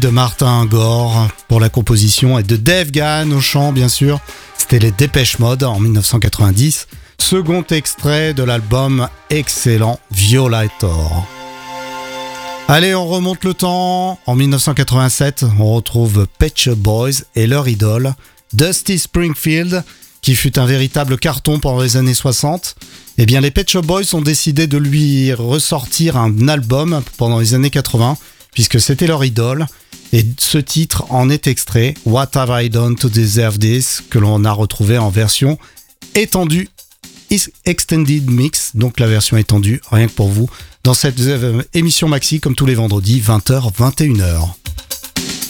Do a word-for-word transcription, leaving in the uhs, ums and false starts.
De Martin Gore pour la composition et de Dave Gahan au chant, bien sûr. C'était les Dépêche Mode en dix-neuf cent quatre-vingt-dix. Second extrait de l'album excellent Violator. Allez, on remonte le temps. En dix-neuf cent quatre-vingt-sept, on retrouve Pet Shop Boys et leur idole, Dusty Springfield, qui fut un véritable carton pendant les années soixante. Eh bien, les Pet Shop Boys ont décidé de lui ressortir un album pendant les années quatre-vingts, puisque c'était leur idole. Et ce titre en est extrait, What Have I Done to Deserve This, que l'on a retrouvé en version étendue, Extended Mix, donc la version étendue, rien que pour vous, dans cette émission maxi, comme tous les vendredis, vingt heures, vingt et une heures.